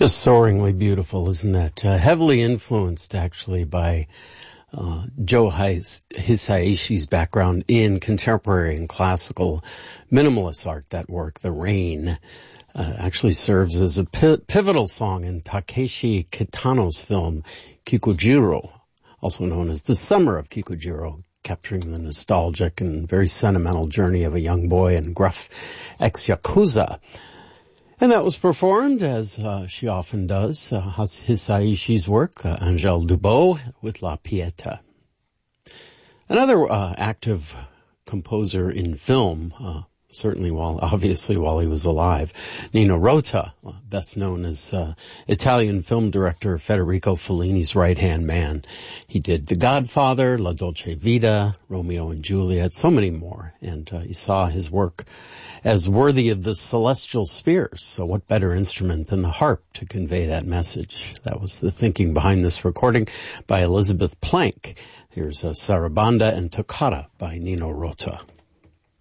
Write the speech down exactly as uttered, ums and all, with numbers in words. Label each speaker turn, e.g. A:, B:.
A: Just soaringly beautiful, isn't that? Uh, heavily influenced, actually, by uh, Joe Hisaishi's background in contemporary and classical minimalist art. That work, The Rain, uh, actually serves as a pi- pivotal song in Takeshi Kitano's film Kikujiro, also known as The Summer of Kikujiro, capturing the nostalgic and very sentimental journey of a young boy and gruff ex-yakuza. And that was performed, as uh, she often does, uh, Hisaishi's work, uh, Angèle Dubot with La Pieta. Another uh, active composer in film, uh, certainly while, obviously while he was alive, Nino Rota, uh, best known as uh, Italian film director Federico Fellini's right-hand man. He did The Godfather, La Dolce Vita, Romeo and Juliet, so many more, and uh, he saw his work as worthy of the celestial spheres. So what better instrument than the harp to convey that message? That was the thinking behind this recording by Elizabeth Plank. Here's a Sarabanda and Toccata by Nino Rota.